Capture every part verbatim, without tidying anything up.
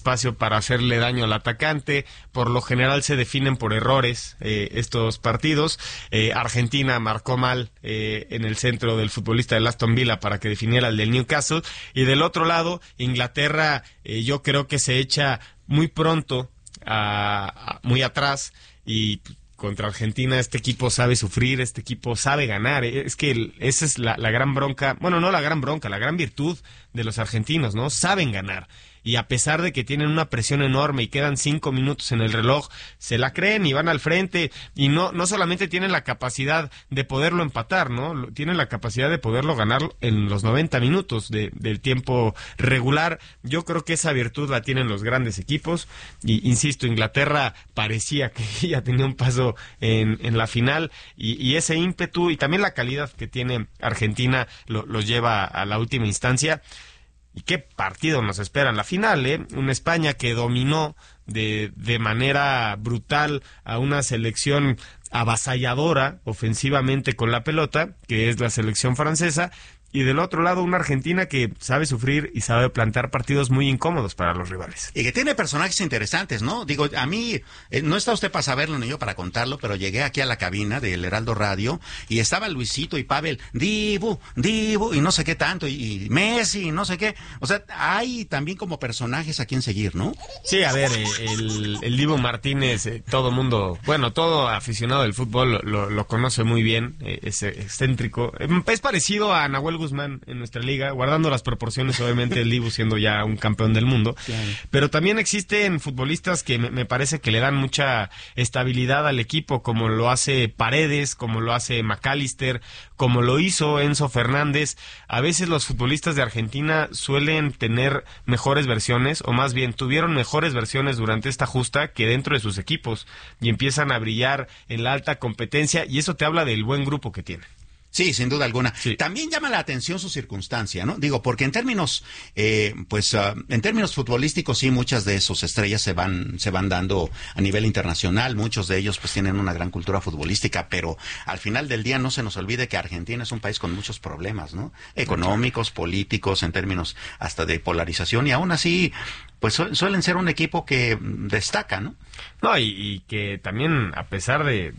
espacio para hacerle daño al atacante. Por lo general se definen por errores eh, estos partidos. Eh, Argentina marcó mal eh, en el centro del futbolista del Aston Villa para que definiera el del Newcastle. Y del otro lado, Inglaterra eh, yo creo que se echa muy pronto, a, a, muy atrás, y contra Argentina este equipo sabe sufrir, este equipo sabe ganar. Es que el, esa es la, la gran bronca, bueno, no la gran bronca, la gran virtud de los argentinos, ¿no? Saben ganar. Y a pesar de que tienen una presión enorme y quedan cinco minutos en el reloj, se la creen y van al frente. Y no no solamente tienen la capacidad de poderlo empatar, ¿no? Tienen la capacidad de poderlo ganar en los noventa minutos de, del tiempo regular. Yo creo que esa virtud la tienen los grandes equipos. Y insisto, Inglaterra parecía que ya tenía un paso en, en la final. Y, y ese ímpetu y también la calidad que tiene Argentina lo, los lleva a la última instancia. ¿Y qué partido nos espera en la final, eh? Una España que dominó de, de manera brutal a una selección avasalladora ofensivamente con la pelota, que es la selección francesa, y del otro lado una Argentina que sabe sufrir y sabe plantar partidos muy incómodos para los rivales. Y que tiene personajes interesantes, ¿no? Digo, a mí, eh, no está usted para saberlo ni yo para contarlo, pero llegué aquí a la cabina del Heraldo Radio y estaba Luisito y Pavel, Dibu, Dibu, y no sé qué tanto, y, y Messi, y no sé qué. O sea, hay también como personajes a quien seguir, ¿no? Sí, a ver, eh, el, el Dibu Martínez, eh, todo mundo, bueno, todo aficionado del fútbol lo, lo, lo conoce muy bien, eh, es excéntrico. Eh, es parecido a Nahuel Guzmán en nuestra liga, guardando las proporciones, obviamente, el Dibu siendo ya un campeón del mundo. Claro. Pero también existen futbolistas que me, me parece que le dan mucha estabilidad al equipo, como lo hace Paredes, como lo hace McAllister, como lo hizo Enzo Fernández. A veces los futbolistas de Argentina suelen tener mejores versiones, o más bien tuvieron mejores versiones durante esta justa que dentro de sus equipos, y empiezan a brillar en la alta competencia, y eso te habla del buen grupo que tienen. Sí, sin duda alguna. Sí. También llama la atención su circunstancia, ¿no? Digo, porque en términos, eh, pues, uh, en términos futbolísticos, sí, muchas de sus estrellas se van, se van dando a nivel internacional. Muchos de ellos, pues, tienen una gran cultura futbolística, pero al final del día no se nos olvide que Argentina es un país con muchos problemas, ¿no? Económicos, políticos, en términos hasta de polarización, y aún así, pues, su- suelen ser un equipo que mm, destaca, ¿no? No, y, y que también, a pesar de,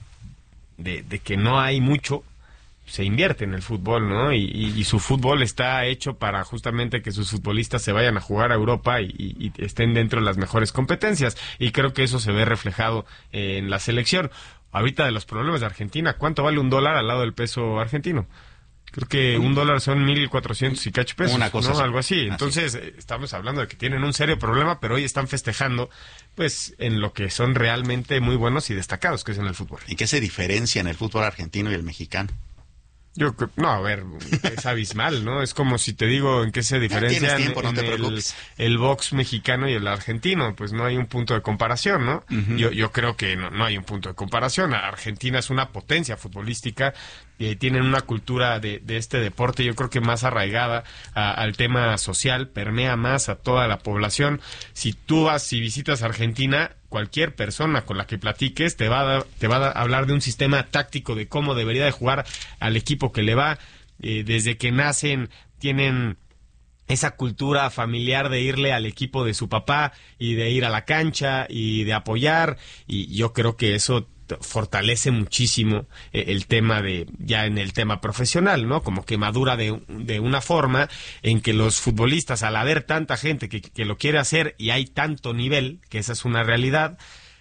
de, de que no hay mucho, se invierte en el fútbol, ¿no? Y, y, y su fútbol está hecho para justamente que sus futbolistas se vayan a jugar a Europa y, y, y estén dentro de las mejores competencias. Y creo que eso se ve reflejado eh, en la selección. Ahorita de los problemas de Argentina, ¿cuánto vale un dólar al lado del peso argentino? Creo que un dólar son mil cuatrocientos y cacho pesos, Una cosa ¿no? así. Algo así. Así. Entonces, eh, estamos hablando de que tienen un serio problema, pero hoy están festejando, pues, en lo que son realmente muy buenos y destacados, que es en el fútbol. ¿Y qué se diferencia en el fútbol argentino y el mexicano? Yo creo- no, a ver, es abismal, ¿no? Es como si te digo en qué se diferencian tiempo, no en te el, preocupes. el box mexicano y el argentino, pues no hay un punto de comparación, ¿no? Ujú. Yo yo creo que no, no hay un punto de comparación. Argentina es una potencia futbolística, eh, tienen una cultura de, de este deporte, yo creo que más arraigada a- al tema social, permea más a toda la población. Si tú vas y visitas Argentina, cualquier persona con la que platiques te va a dar- te va a dar- hablar de un sistema táctico de cómo debería de jugar al equipo que le va. Eh, desde que nacen tienen esa cultura familiar de irle al equipo de su papá y de ir a la cancha y de apoyar, y yo creo que eso t- fortalece muchísimo eh, el tema de, ya en el tema profesional, ¿no? Como que madura de, de una forma en que los futbolistas, al haber tanta gente que, que lo quiere hacer y hay tanto nivel, que esa es una realidad,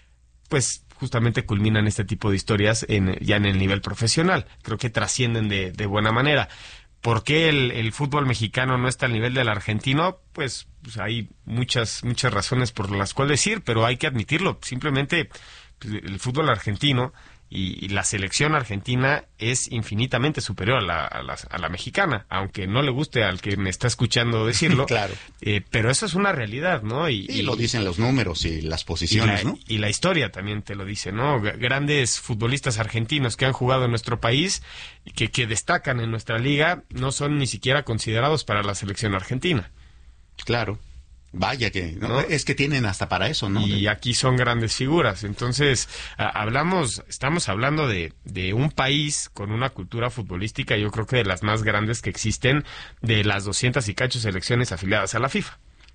pues justamente culminan este tipo de historias en, ya en el nivel profesional. Creo que trascienden de, de buena manera. ¿Por qué el, el fútbol mexicano no está al nivel del argentino? Pues, pues hay muchas muchas razones por las cuales decir, pero hay que admitirlo. Simplemente pues, el fútbol argentino y, y la selección argentina es infinitamente superior a la, a la, a la mexicana, aunque no le guste al que me está escuchando decirlo. Claro. Eh, pero eso es una realidad, ¿no? Y, Y lo dicen los números y las y posiciones, la, ¿no? y la historia también te lo dice, ¿no? G- Grandes futbolistas argentinos que han jugado en nuestro país y que, que destacan en nuestra liga no son ni siquiera considerados para la selección argentina. Claro. Vaya que, ¿no? ¿No? Es que tienen hasta para eso, ¿no? Y De- aquí son grandes figuras. Entonces, a- hablamos, estamos hablando de, de un país con una cultura futbolística, yo creo que de las más grandes que existen, de las doscientas y cacho selecciones afiliadas a la FIFA.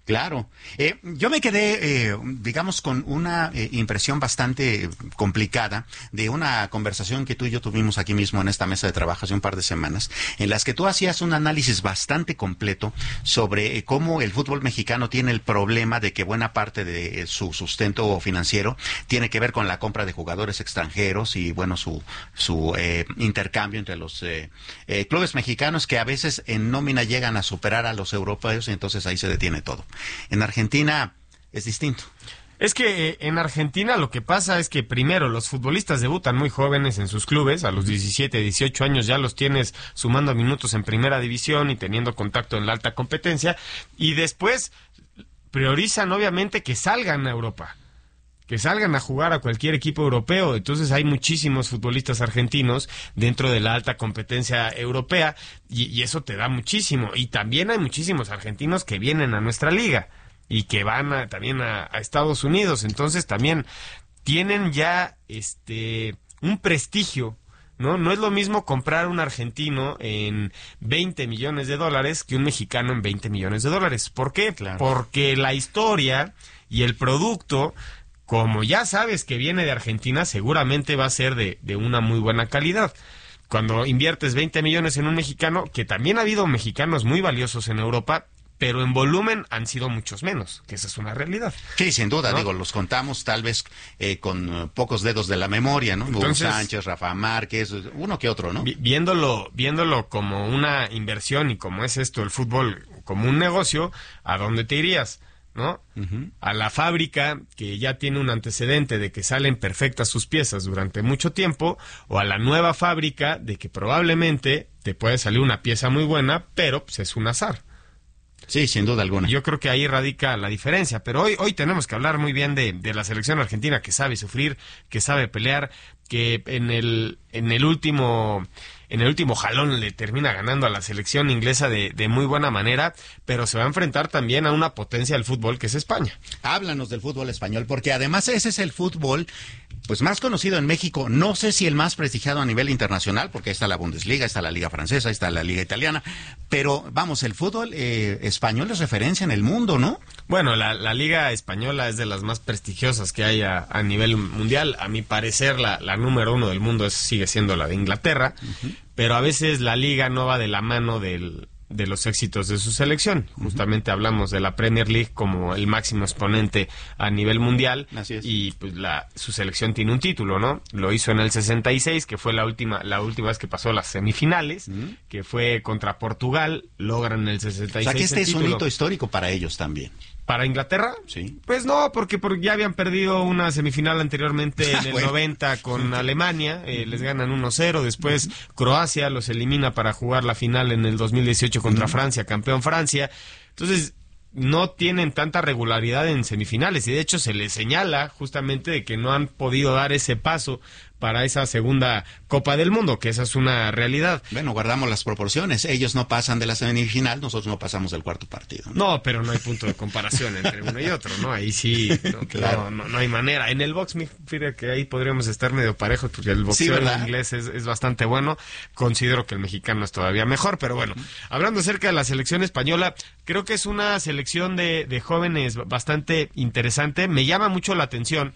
Claro. Eh, yo me quedé, eh, digamos, con una eh, impresión bastante complicada de una conversación que tú y yo tuvimos aquí mismo en esta mesa de trabajo hace un par de semanas, en las que tú hacías un análisis bastante completo sobre eh, cómo el fútbol mexicano tiene el problema de que buena parte de eh, su sustento financiero tiene que ver con la compra de jugadores extranjeros y, bueno, su, su eh, intercambio entre los eh, eh, clubes mexicanos que a veces en nómina llegan a superar a los europeos y entonces ahí se detiene todo. En Argentina es distinto. Es que eh, en Argentina lo que pasa es que primero los futbolistas debutan muy jóvenes en sus clubes, a los diecisiete, dieciocho años ya los tienes sumando minutos en primera división y teniendo contacto en la alta competencia, y después priorizan obviamente que salgan a Europa, que salgan a jugar a cualquier equipo europeo. Entonces hay muchísimos futbolistas argentinos dentro de la alta competencia europea y, y eso te da muchísimo. Y también hay muchísimos argentinos que vienen a nuestra liga y que van a, también a, a Estados Unidos. Entonces también tienen ya este un prestigio, ¿no? No es lo mismo comprar un argentino en veinte millones de dólares que un mexicano en veinte millones de dólares. ¿Por qué? Claro. Porque la historia y el producto, como ya sabes que viene de Argentina, seguramente va a ser de, de una muy buena calidad. Cuando inviertes veinte millones en un mexicano, que también ha habido mexicanos muy valiosos en Europa, pero en volumen han sido muchos menos, que esa es una realidad. Sí, sin duda, ¿no? Digo, los contamos tal vez eh, con uh, pocos dedos de la memoria, ¿no? Entonces, Hugo Sánchez, Rafa Márquez, uno que otro, ¿no? Vi- viéndolo, viéndolo como una inversión y como es esto el fútbol, como un negocio, ¿a dónde te irías? ¿No? Uh-huh. A la fábrica que ya tiene un antecedente de que salen perfectas sus piezas durante mucho tiempo, o a la nueva fábrica de que probablemente te puede salir una pieza muy buena, pero pues es un azar. Sí, sin duda alguna. Yo creo que ahí radica la diferencia, pero hoy hoy tenemos que hablar muy bien de, de la selección argentina, que sabe sufrir, que sabe pelear, que en el en el último en el último jalón le termina ganando a la selección inglesa de, de muy buena manera, pero se va a enfrentar también a una potencia del fútbol que es España. Háblanos del fútbol español, porque además ese es el fútbol pues más conocido en México, no sé si el más prestigiado a nivel internacional, porque está la Bundesliga, está la Liga Francesa, está la Liga Italiana, pero vamos, el fútbol eh, español es referencia en el mundo, ¿no? Bueno, la, la Liga Española es de las más prestigiosas que hay a, a nivel mundial. A mi parecer, la, la número uno del mundo es, sigue siendo la de Inglaterra, uh-huh. Pero a veces la Liga no va de la mano del, de los éxitos de su selección. Uh-huh. Justamente hablamos de la Premier League como el máximo exponente a nivel mundial. Así es. Y pues la, su selección tiene un título, ¿no? Lo hizo en el sesenta y seis, que fue la última, la última vez que pasó a las semifinales, uh-huh. Que fue contra Portugal, logran en el sesenta y seis. O sea que este es título. Un hito histórico para ellos también. ¿Para Inglaterra? Sí. Pues no, porque, porque ya habían perdido una semifinal anteriormente en el bueno. noventa con Alemania, eh, les ganan uno cero, después Croacia los elimina para jugar la final en el dos mil dieciocho contra uh-huh. Francia, campeón Francia. Entonces, no tienen tanta regularidad en semifinales y de hecho se les señala justamente de que no han podido dar ese paso para esa segunda Copa del Mundo, que esa es una realidad. Bueno, guardamos las proporciones. Ellos no pasan de la semifinal, nosotros no pasamos del cuarto partido. No, no pero no hay punto de comparación entre uno y otro, ¿no? Ahí sí, no, claro. no, no, no hay manera. En el box, fíjate que ahí podríamos estar medio parejos, porque el boxeo sí, inglés es, es bastante bueno. Considero que el mexicano es todavía mejor, pero bueno. Hablando acerca de la selección española, creo que es una selección de, de jóvenes bastante interesante. Me llama mucho la atención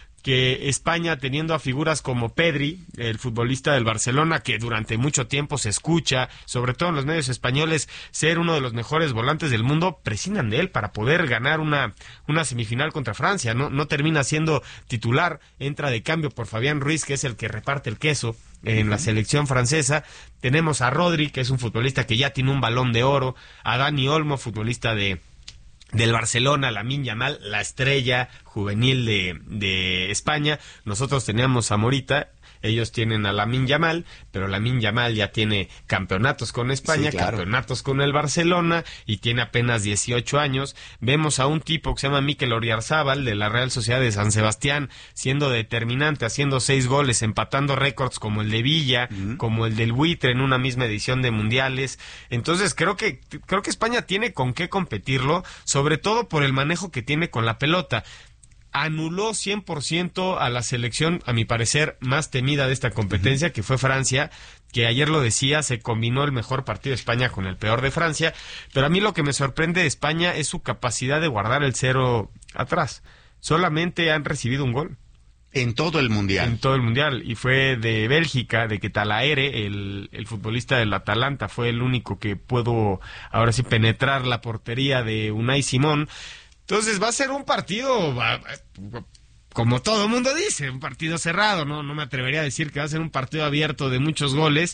que España, teniendo a figuras como Pedri, el futbolista del Barcelona, que durante mucho tiempo se escucha, sobre todo en los medios españoles, ser uno de los mejores volantes del mundo, prescindan de él para poder ganar una, una semifinal contra Francia. No, no termina siendo titular, entra de cambio por Fabián Ruiz, que es el que reparte el queso en la selección francesa. Tenemos a Rodri, que es un futbolista que ya tiene un Balón de Oro, a Dani Olmo, futbolista de del Barcelona, Lamine Yamal, la estrella juvenil de, de España. Nosotros teníamos a Morita, ellos tienen a Lamine Yamal, pero Lamine Yamal ya tiene campeonatos con España, sí, claro. campeonatos con el Barcelona y tiene apenas dieciocho años. Vemos a un tipo que se llama Mikel Oyarzabal de la Real Sociedad de San Sebastián siendo determinante, haciendo seis goles, empatando récords como el de Villa, uh-huh. como el del Buitre en una misma edición de mundiales. Entonces creo que creo que España tiene con qué competirlo, sobre todo por el manejo que tiene con la pelota. anuló cien por ciento a la selección, a mi parecer, más temida de esta competencia, uh-huh. que fue Francia, que ayer lo decía, se combinó el mejor partido de España con el peor de Francia, pero a mí lo que me sorprende de España es su capacidad de guardar el cero atrás. Solamente han recibido un gol. En todo el Mundial. En todo el Mundial, y fue de Bélgica, de que Talaere, el, el futbolista del Atalanta, fue el único que pudo, ahora sí, penetrar la portería de Unai Simón. Entonces va a ser un partido, como todo el mundo dice, un partido cerrado, ¿no? No me atrevería a decir que va a ser un partido abierto de muchos goles.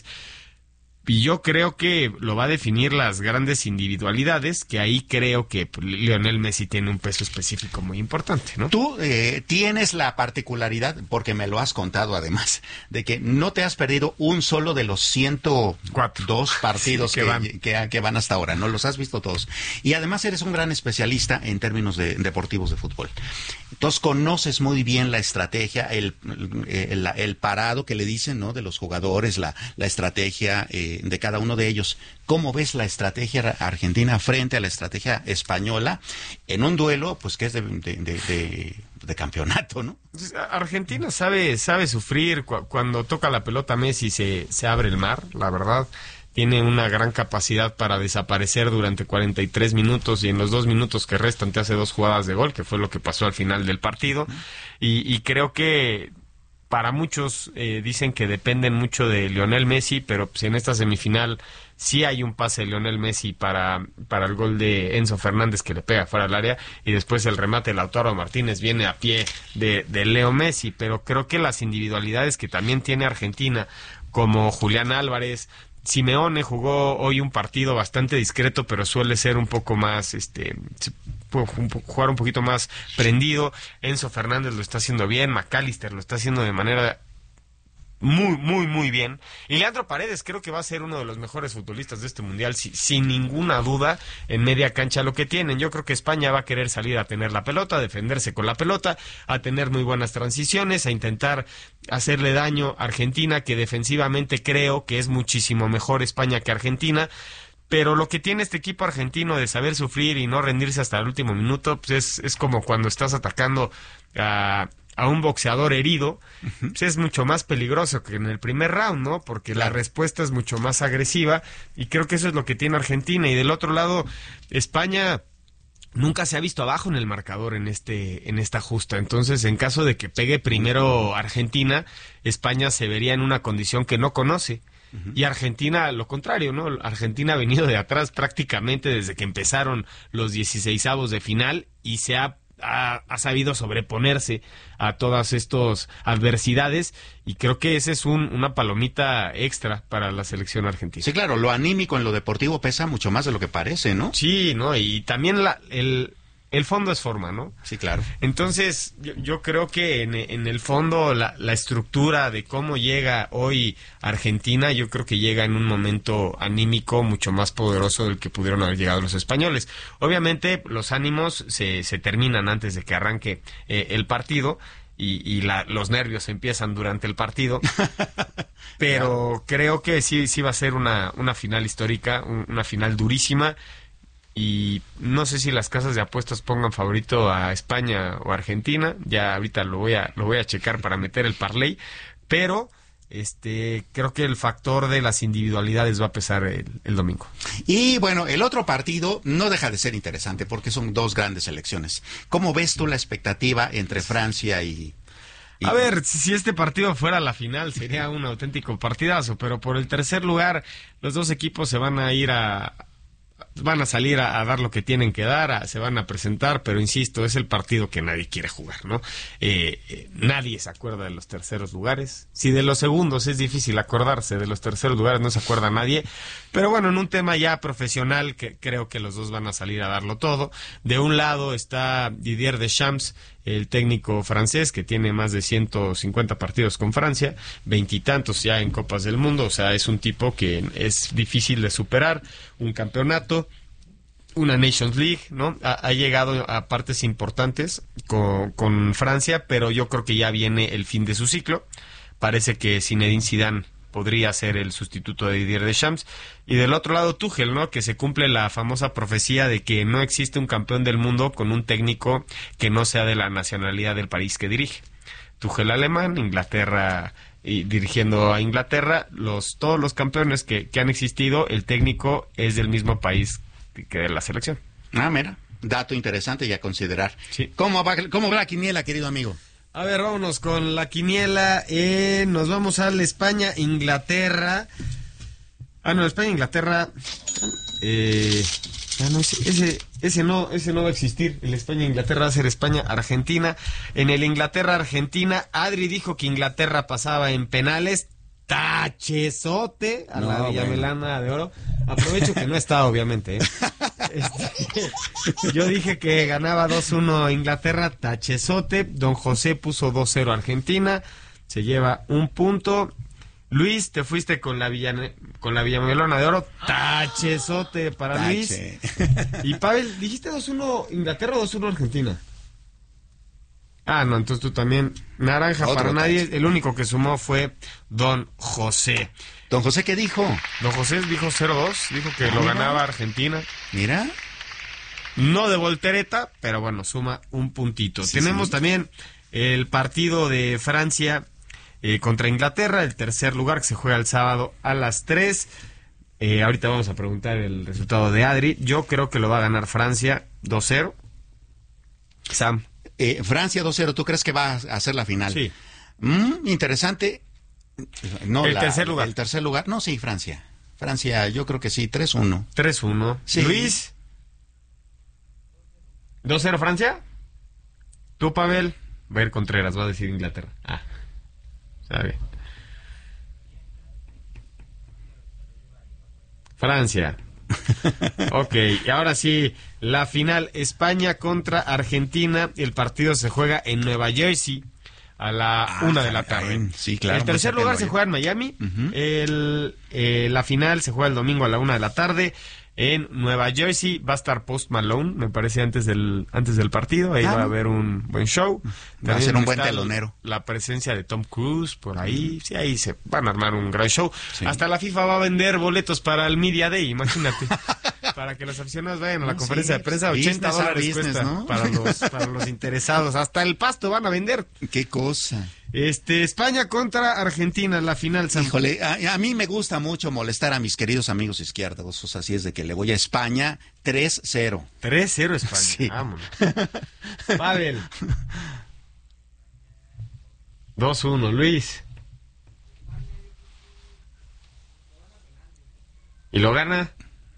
Y yo creo que lo va a definir las grandes individualidades, que ahí creo que Lionel Messi tiene un peso específico muy importante, ¿no? Tú eh, tienes la particularidad, porque me lo has contado además, de que no te has perdido un solo de los ciento dos partidos sí, que, que, van. Que, que van hasta ahora, ¿no? Los has visto todos. Y además eres un gran especialista en términos de, deportivos de fútbol. Entonces conoces muy bien la estrategia, el, el, el parado que le dicen, ¿no? De los jugadores, la, la estrategia eh, de cada uno de ellos. ¿Cómo ves la estrategia argentina frente a la estrategia española en un duelo, pues que es de, de, de, de, de campeonato, ¿no? Argentina sabe sabe sufrir. Cuando toca la pelota Messi se, se abre el mar, la verdad. Tiene una gran capacidad para desaparecer durante cuarenta y tres minutos y en los dos minutos que restan te hace dos jugadas de gol, que fue lo que pasó al final del partido. Y, y creo que para muchos eh, dicen que dependen mucho de Lionel Messi, pero pues, en esta semifinal sí hay un pase de Lionel Messi para, para el gol de Enzo Fernández que le pega fuera del área, y después el remate de Lautaro Martínez viene a pie de, de Leo Messi, pero creo que las individualidades que también tiene Argentina, como Julián Álvarez, Simeone jugó hoy un partido bastante discreto, pero suele ser un poco más, este, jugar un poquito más prendido. Enzo Fernández lo está haciendo bien, McAllister lo está haciendo de manera muy, muy, muy bien. Y Leandro Paredes creo que va a ser uno de los mejores futbolistas de este mundial, si, sin ninguna duda, en media cancha lo que tienen. Yo creo que España va a querer salir a tener la pelota, a defenderse con la pelota, a tener muy buenas transiciones, a intentar hacerle daño a Argentina, que defensivamente creo que es muchísimo mejor España que Argentina. Pero lo que tiene este equipo argentino de saber sufrir y no rendirse hasta el último minuto, pues es, es como cuando estás atacando a... a un boxeador herido, uh-huh. pues es mucho más peligroso que en el primer round, ¿no? Porque claro, la respuesta es mucho más agresiva, y creo que eso es lo que tiene Argentina. Y del otro lado, España nunca se ha visto abajo en el marcador en este en esta justa. Entonces, en caso de que pegue primero Argentina, España se vería en una condición que no conoce. Uh-huh. Y Argentina, lo contrario, ¿no? Argentina ha venido de atrás prácticamente desde que empezaron los dieciseisavos de final y se ha Ha, ha sabido sobreponerse a todas estas adversidades, y creo que ese es un, una palomita extra para la selección argentina. Sí, claro, lo anímico en lo deportivo pesa mucho más de lo que parece, ¿no? Sí, ¿no? Y también la, el, el fondo es forma, ¿no? Sí, claro. Entonces, yo, yo creo que en, en el fondo la, la estructura de cómo llega hoy Argentina, yo creo que llega en un momento anímico mucho más poderoso del que pudieron haber llegado los españoles. Obviamente, los ánimos se, se terminan antes de que arranque eh, el partido, y, y la, los nervios empiezan durante el partido, pero claro, creo que sí, sí va a ser una, una final histórica, un, una final durísima. Y no sé si las casas de apuestas pongan favorito a España o Argentina. Ya ahorita lo voy a lo voy a checar para meter el parlay, pero este creo que el factor de las individualidades va a pesar el, el domingo. Y bueno, el otro partido no deja de ser interesante porque son dos grandes selecciones. ¿Cómo ves tú la expectativa entre Francia y... Y... A ver, si este partido fuera la final sería un auténtico partidazo, pero por el tercer lugar los dos equipos se van a ir a... van a salir a, a dar lo que tienen que dar, a, se van a presentar, pero insisto, es el partido que nadie quiere jugar, ¿no? Eh, eh, nadie se acuerda de los terceros lugares. Si de los segundos es difícil acordarse, de los terceros lugares no se acuerda nadie. Pero bueno, en un tema ya profesional, que creo que los dos van a salir a darlo todo. De un lado está Didier Deschamps, el técnico francés, que tiene más de ciento cincuenta partidos con Francia, veintitantos ya en Copas del Mundo. O sea, es un tipo que es difícil de superar, un campeonato, una Nations League, ¿no? Ha, ha llegado a partes importantes con, con Francia, pero yo creo que ya viene el fin de su ciclo. Parece que Zinedine Zidane podría ser el sustituto de Didier Deschamps. Y del otro lado Tuchel, ¿no? Que se cumple la famosa profecía de que no existe un campeón del mundo con un técnico que no sea de la nacionalidad del país que dirige. Tuchel alemán, Inglaterra, y dirigiendo a Inglaterra, los todos los campeones que, que han existido, el técnico es del mismo país que de la selección. Ah, mira, dato interesante y a considerar. Sí. ¿Cómo va, cómo va la quiniela, querido amigo? A ver, vámonos con la quiniela. Eh, nos vamos al España-Inglaterra. Ah, no, España-Inglaterra. Eh, ah, no, ese, ese, ese no, ese no va a existir. El España-Inglaterra va a ser España-Argentina. En el Inglaterra-Argentina, Adri dijo que Inglaterra pasaba en penales. Tachezote a no, la Villamelana bueno. de Oro. Aprovecho que no está, obviamente. ¿eh? Este, yo dije que ganaba dos uno Inglaterra, tachezote. Don José puso dos cero Argentina. Se lleva un punto. Luis, te fuiste con la Villane... con la Villamelona de Oro. Tachezote para Tache. Luis. Y Pavel, dijiste dos uno Inglaterra o dos uno Argentina. Ah, no, entonces tú también. Naranja Otro para nadie. Tache. El único que sumó fue Don José. ¿Don José qué dijo? Don José dijo cero dos. Dijo que ah, lo ganaba Argentina. Mira. No de voltereta, pero bueno, suma un puntito. Sí, Tenemos sí. también el partido de Francia eh, contra Inglaterra, el tercer lugar que se juega el sábado a las tres. Eh, ahorita vamos a preguntar el resultado de Adri. Yo creo que lo va a ganar Francia dos cero. Sam. Eh, Francia dos cero, ¿tú crees que va a hacer la final? Sí. Mm, interesante. No, el la, tercer lugar. El tercer lugar, no, sí, Francia. Francia, yo creo que sí, tres uno. tres uno. Sí. Luis. dos cero Francia. Tú, Pavel. Va a ir Contreras, va a decir Inglaterra. Ah, sabe. Francia. Ok, y ahora sí, la final, España contra Argentina. El partido se juega en Nueva Jersey a la ah, una de la tarde. Sí, claro. El tercer lugar se juega en Miami. Uh-huh. el, eh, la final se juega el domingo a la una de la tarde en Nueva Jersey. Va a estar Post Malone, me parece, antes del antes del partido. Ahí claro. va a haber un buen show. Va También a ser un buen telonero. La presencia de Tom Cruise por ahí. Sí, ahí se van a armar un gran show. Sí. Hasta la FIFA va a vender boletos para el Media Day, imagínate. Para que los aficionados vayan a la no, conferencia sí, de prensa. ochenta dólares business, cuesta, ¿no? para, los, para los interesados. Hasta el pasto van a vender. Qué cosa. Este, España contra Argentina, la final. Sam. Híjole, a, a mí me gusta mucho molestar a mis queridos amigos izquierdos, así es de que le voy a España tres cero. tres cero España, sí. Vámonos. Pavel. dos uno, Luis. ¿Y lo gana?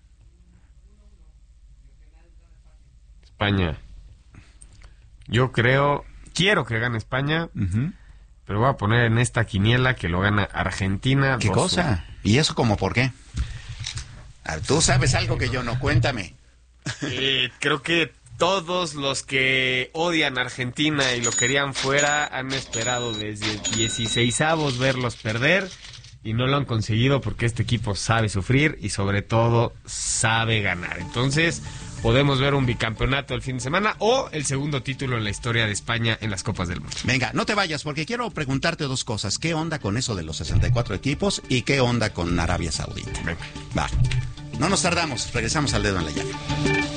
España. Yo creo, quiero que gane España. Uh-huh. Pero voy a poner en esta quiniela que lo gana Argentina. ¿Qué cosa? ¿Y eso como por qué? Tú sabes algo que yo no, cuéntame. Eh, creo que todos los que odian a Argentina y lo querían fuera han esperado desde dieciseisavos verlos perder y no lo han conseguido porque este equipo sabe sufrir y sobre todo sabe ganar. Entonces podemos ver un bicampeonato el fin de semana o el segundo título en la historia de España en las Copas del Mundo. Venga, no te vayas porque quiero preguntarte dos cosas. ¿Qué onda con eso de los sesenta y cuatro equipos y qué onda con Arabia Saudita? Venga. Va. No nos tardamos, regresamos al dedo en la llave.